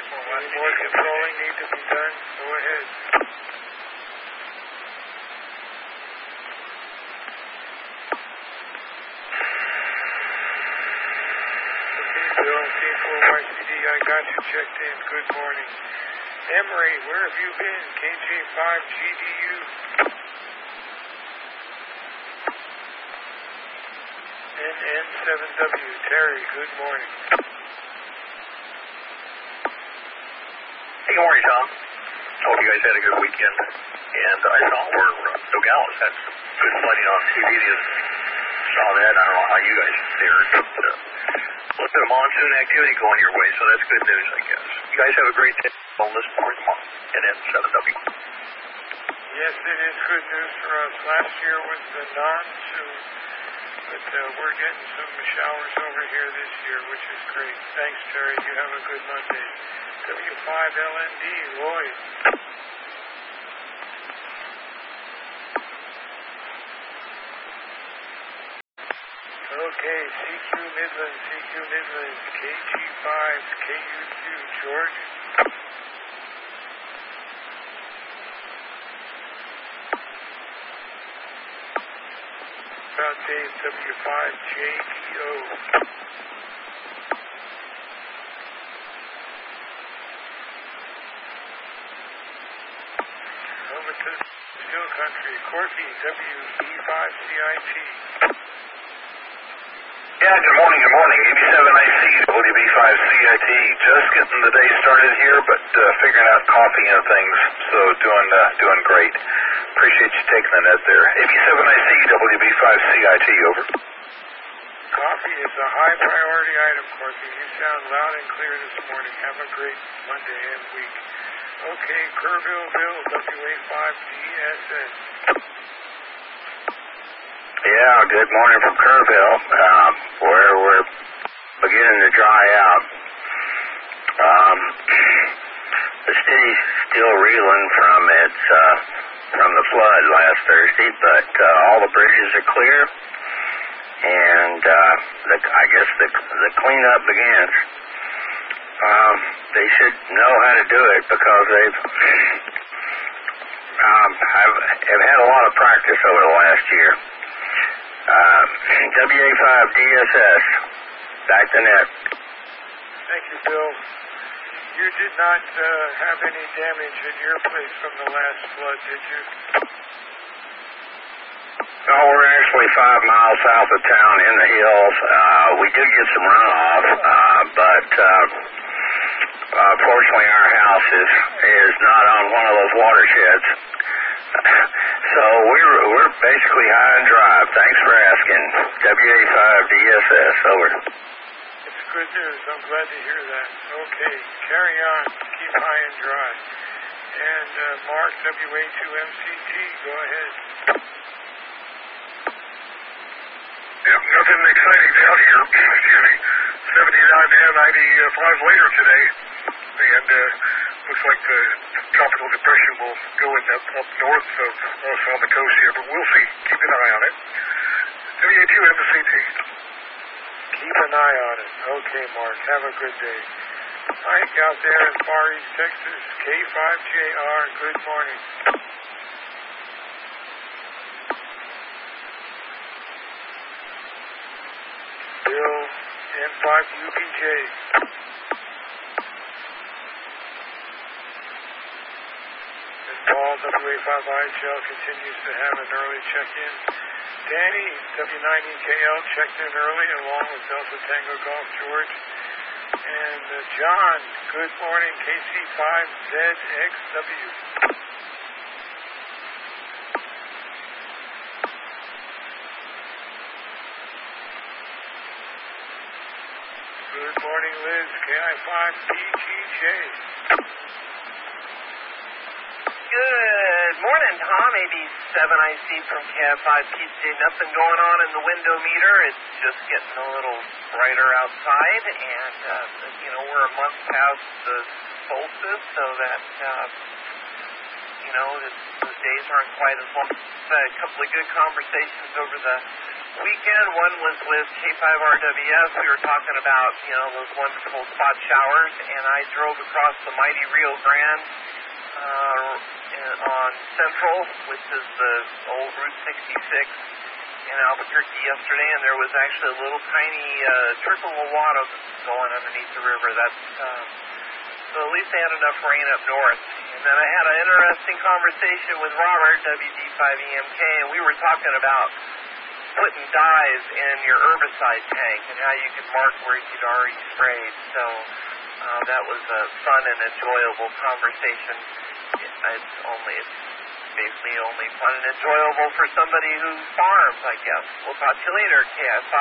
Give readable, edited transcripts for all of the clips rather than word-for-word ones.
Any more controlling need to be done? Go ahead. Bill, K4YCD, I got you checked in. Good morning. Emory, where have you been? KJ5GDU. NN7W, Terry, good morning. Hey, good morning, Tom. Hope you guys had a good weekend. And I saw where Nogales had some good flooding on TV. Saw that. I don't know how you guys fared, but a little bit of monsoon activity going your way, so that's good news, I guess. You guys have a great day. I'll listen for tomorrow. NN7W. Yes, it is good news for us. Last year was the non-soon, but we're getting some showers over here this year, which is great. Thanks, Terry. You have a good Monday. W5LND, Lloyd. Okay, CQ Midlands, KG5, KU2, George. About Dave, W5JEO. Over to Still Country, Corky, WB5CIT. Yeah, good morning. 87IC, WB5CIT. Just getting the day started here, but figuring out coffee and things, so doing great. Appreciate you taking the net there. 87IC, WB5CIT, over. Coffee is a high priority item, Corky. You sound loud and clear this morning. Have a great Monday and week. Okay, Kerrville Bill, WA5DSS. Yeah, good morning from Kerrville, where we're beginning to dry out. The city's still reeling from the flood last Thursday, but all the bridges are clear, and I guess the cleanup begins. They should know how to do it because have had a lot of practice over the last year. WA5DSS, back to net. Thank you, Bill. You did not have any damage at your place from the last flood, did you? No, we're actually 5 miles south of town in the hills. We do get some runoff, but fortunately our house is not on one of those watersheds. So we're basically high and dry. Thanks for asking. WA5DSS, over. It's good news. I'm glad to hear that. Okay, carry on. Keep high and dry. And Mark, WA2MCT, go ahead. Yeah, nothing exciting out here. Excuse me. 79 to 95 later today. And looks like the tropical depression will go up north of us on the coast here, but we'll see. Keep an eye on it. WA2MCT. Keep an eye on it. Okay, Mark. Have a good day. Mike out there in Far East Texas, K5JR, good morning. Bill, N5UBJ. Paul, WA5IHL, continues to have an early check-in. Danny, W9EKL, checked in early along with Delta Tango Golf George. And John, good morning, KC5ZXW. Good morning, Liz, KI5PGJ. Good morning, Tom. AB7IC from KF5PJ. Nothing going on in the window meter. It's just getting a little brighter outside, and we're a month past the solstice, so that the days aren't quite as long. A couple of good conversations over the weekend. One was with K5RWS. We were talking about, those wonderful spot showers, and I drove across the mighty Rio Grande on Central, which is the old Route 66 in Albuquerque yesterday, and there was actually a little tiny trickle of water going underneath the river. So at least they had enough rain up north. And then I had an interesting conversation with Robert, WD5EMK, and we were talking about putting dyes in your herbicide tank and how you could mark where you'd already sprayed. So that was a fun and enjoyable conversation. It's basically only fun and enjoyable for somebody who farms, I guess. We'll talk to you later, KF5.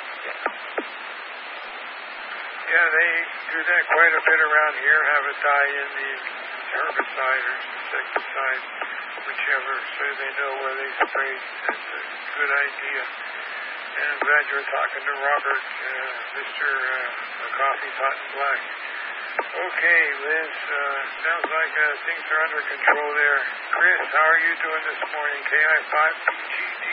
Yeah, they do that quite a bit around here, have a dye in the herbicide or insecticide, whichever, so they know where they sprayed. That's a good idea. And I'm glad you were talking to Robert, Mr. Coffee's Hot and Black. Okay, Liz, sounds like things are under control there. Chris, how are you doing this morning? KI5PGD.